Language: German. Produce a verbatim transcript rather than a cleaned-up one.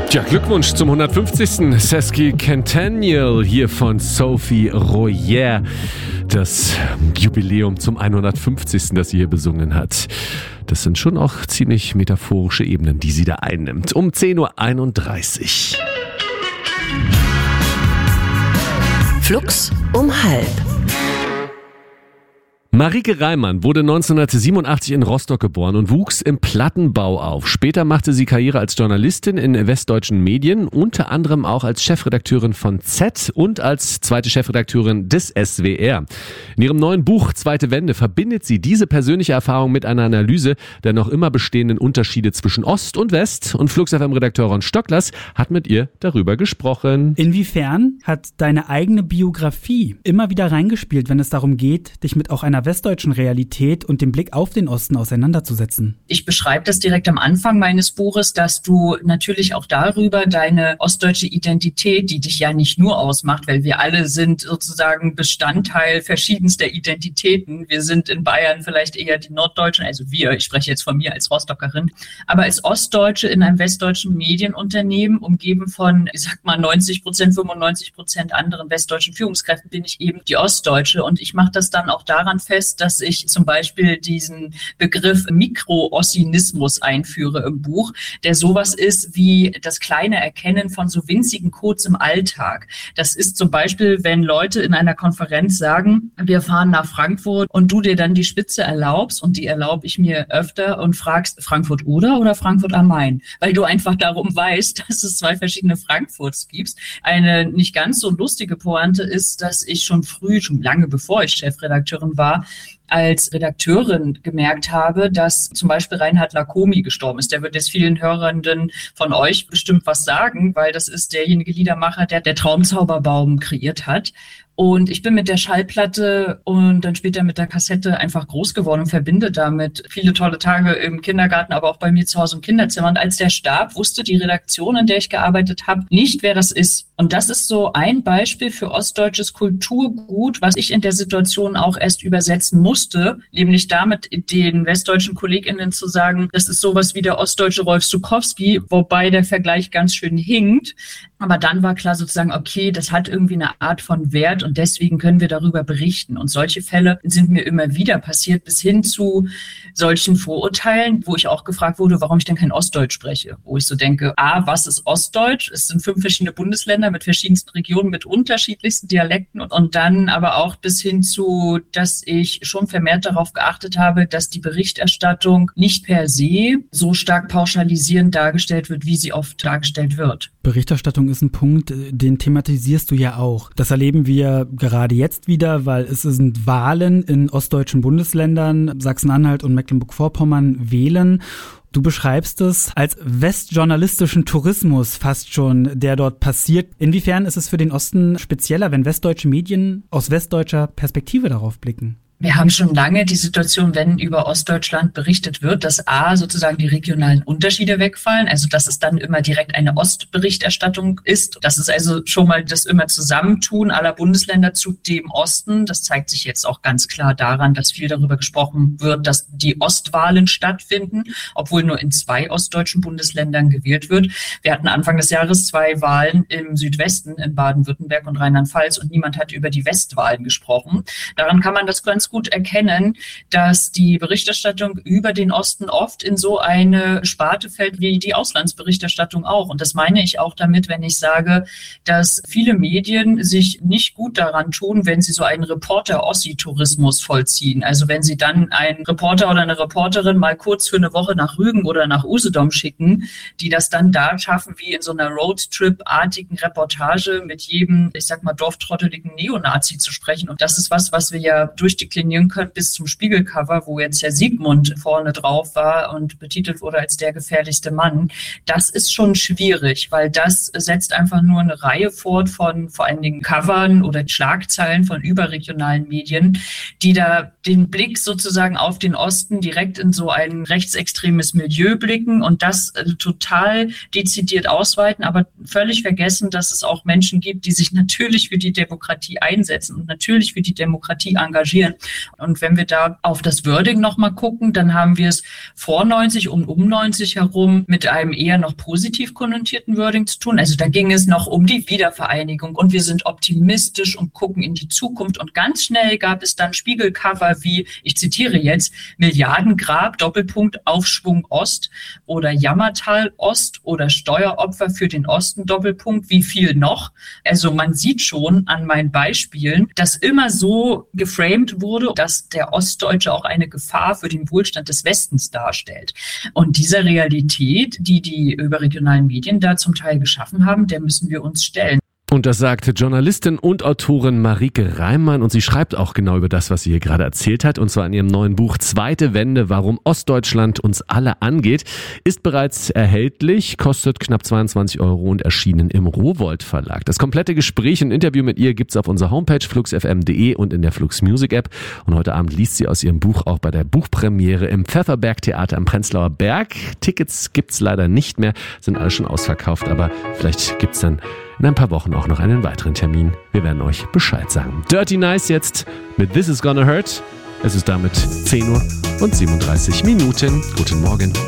Ja, Glückwunsch zum hundertfünfzigsten Saskia Centennial hier von Sophie Royer. Das Jubiläum zum hundertfünfzigsten das sie hier besungen hat. Das sind schon auch ziemlich metaphorische Ebenen, die sie da einnimmt. Um zehn Uhr einunddreißig. Flux um halb. Marieke Reimann wurde neunzehnhundertsiebenundachtzig in Rostock geboren und wuchs im Plattenbau auf. Später machte sie Karriere als Journalistin in westdeutschen Medien, unter anderem auch als Chefredakteurin von Z und als zweite Chefredakteurin des S W R. In ihrem neuen Buch Zweite Wende verbindet sie diese persönliche Erfahrung mit einer Analyse der noch immer bestehenden Unterschiede zwischen Ost und West. Und Flux F M-Redakteur Ron Stocklers hat mit ihr darüber gesprochen. Inwiefern hat deine eigene Biografie immer wieder reingespielt, wenn es darum geht, dich mit auch einer westdeutschen Realität und dem Blick auf den Osten auseinanderzusetzen? Ich beschreibe das direkt am Anfang meines Buches, dass du natürlich auch darüber deine ostdeutsche Identität, die dich ja nicht nur ausmacht, weil wir alle sind sozusagen Bestandteil verschiedenster Identitäten. Wir sind in Bayern vielleicht eher die Norddeutschen, also wir, ich spreche jetzt von mir als Rostockerin, aber als Ostdeutsche in einem westdeutschen Medienunternehmen, umgeben von, ich sag mal, neunzig Prozent, fünfundneunzig Prozent anderen westdeutschen Führungskräften, bin ich eben die Ostdeutsche. Und ich mache das dann auch daran fest, dass ich zum Beispiel diesen Begriff Mikroossinismus einführe im Buch, der sowas ist wie das kleine Erkennen von so winzigen Codes im Alltag. Das ist zum Beispiel, wenn Leute in einer Konferenz sagen, wir fahren nach Frankfurt und du dir dann die Spitze erlaubst, und die erlaube ich mir öfter, und fragst, Frankfurt oder oder Frankfurt am Main? Weil du einfach darum weißt, dass es zwei verschiedene Frankfurts gibt. Eine nicht ganz so lustige Pointe ist, dass ich schon früh, schon lange bevor ich Chefredakteurin war, als Redakteurin gemerkt habe, dass zum Beispiel Reinhard Lacomi gestorben ist. Der wird jetzt vielen Hörenden von euch bestimmt was sagen, weil das ist derjenige Liedermacher, der der Traumzauberbaum kreiert hat. Und ich bin mit der Schallplatte und dann später mit der Kassette einfach groß geworden und verbinde damit viele tolle Tage im Kindergarten, aber auch bei mir zu Hause im Kinderzimmer. Und als der starb, wusste die Redaktion, in der ich gearbeitet habe, nicht, wer das ist. Und das ist so ein Beispiel für ostdeutsches Kulturgut, was ich in der Situation auch erst übersetzen musste, nämlich damit den westdeutschen KollegInnen zu sagen, das ist sowas wie der ostdeutsche Rolf Zukowski, wobei der Vergleich ganz schön hinkt. Aber dann war klar sozusagen, okay, das hat irgendwie eine Art von Wert und deswegen können wir darüber berichten. Und solche Fälle sind mir immer wieder passiert, bis hin zu solchen Vorurteilen, wo ich auch gefragt wurde, warum ich denn kein Ostdeutsch spreche. Wo ich so denke, A, was ist Ostdeutsch? Es sind fünf verschiedene Bundesländer mit verschiedensten Regionen, mit unterschiedlichsten Dialekten. Und dann aber auch bis hin zu, dass ich schon vermehrt darauf geachtet habe, dass die Berichterstattung nicht per se so stark pauschalisierend dargestellt wird, wie sie oft dargestellt wird. Berichterstattung ist ein Punkt, den thematisierst du ja auch. Das erleben wir gerade jetzt wieder, weil es sind Wahlen in ostdeutschen Bundesländern. Sachsen-Anhalt und Mecklenburg-Vorpommern wählen. Du beschreibst es als westjournalistischen Tourismus fast schon, der dort passiert. Inwiefern ist es für den Osten spezieller, wenn westdeutsche Medien aus westdeutscher Perspektive darauf blicken? Wir haben schon lange die Situation, wenn über Ostdeutschland berichtet wird, dass A, sozusagen die regionalen Unterschiede wegfallen, also dass es dann immer direkt eine Ostberichterstattung ist. Das ist also schon mal das immer Zusammentun aller Bundesländer zu dem Osten. Das zeigt sich jetzt auch ganz klar daran, dass viel darüber gesprochen wird, dass die Ostwahlen stattfinden, obwohl nur in zwei ostdeutschen Bundesländern gewählt wird. Wir hatten Anfang des Jahres zwei Wahlen im Südwesten, in Baden-Württemberg und Rheinland-Pfalz, und niemand hat über die Westwahlen gesprochen. Daran kann man das ganz gut erkennen, dass die Berichterstattung über den Osten oft in so eine Sparte fällt wie die Auslandsberichterstattung auch. Und das meine ich auch damit, wenn ich sage, dass viele Medien sich nicht gut daran tun, wenn sie so einen Reporter-Ossi-Tourismus vollziehen. Also wenn sie dann einen Reporter oder eine Reporterin mal kurz für eine Woche nach Rügen oder nach Usedom schicken, die das dann da schaffen, wie in so einer Roadtrip-artigen Reportage mit jedem, ich sag mal, dorftrotteligen Neonazi zu sprechen. Und das ist was, was wir ja durchdeklinieren können bis zum Spiegelcover, wo jetzt Herr Siegmund vorne drauf war und betitelt wurde als der gefährlichste Mann. Das ist schon schwierig, weil das setzt einfach nur eine Reihe fort von vor allen Dingen Covern oder Schlagzeilen von überregionalen Medien, die da den Blick sozusagen auf den Osten direkt in so ein rechtsextremes Milieu blicken und das total dezidiert ausweiten, aber völlig vergessen, dass es auch Menschen gibt, die sich natürlich für die Demokratie einsetzen und natürlich für die Demokratie engagieren. Und wenn wir da auf das Wording nochmal gucken, dann haben wir es vor neunzig und um neunzig herum mit einem eher noch positiv konnotierten Wording zu tun. Also da ging es noch um die Wiedervereinigung und wir sind optimistisch und gucken in die Zukunft. Und ganz schnell gab es dann Spiegelcover wie, ich zitiere jetzt, Milliardengrab, Doppelpunkt, Aufschwung Ost oder Jammertal Ost oder Steueropfer für den Osten, Doppelpunkt, wie viel noch? Also man sieht schon an meinen Beispielen, dass immer so geframed wurde, dass der Ostdeutsche auch eine Gefahr für den Wohlstand des Westens darstellt. Und dieser Realität, die die überregionalen Medien da zum Teil geschaffen haben, der müssen wir uns stellen. Und das sagte Journalistin und Autorin Marieke Reimann und sie schreibt auch genau über das, was sie hier gerade erzählt hat, und zwar in ihrem neuen Buch Zweite Wende, warum Ostdeutschland uns alle angeht, ist bereits erhältlich, kostet knapp zweiundzwanzig Euro und erschienen im Rowohlt Verlag. Das komplette Gespräch und Interview mit ihr gibt's auf unserer Homepage flux f m punkt d e und in der Flux Music App und heute Abend liest sie aus ihrem Buch auch bei der Buchpremiere im Pfefferberg Theater am Prenzlauer Berg. Tickets gibt's leider nicht mehr, sind alle schon ausverkauft, aber vielleicht gibt's dann in ein paar Wochen auch noch einen weiteren Termin. Wir werden euch Bescheid sagen. Dirty Nice jetzt mit This Is Gonna Hurt. Es ist damit zehn Uhr und siebenunddreißig Minuten. Guten Morgen.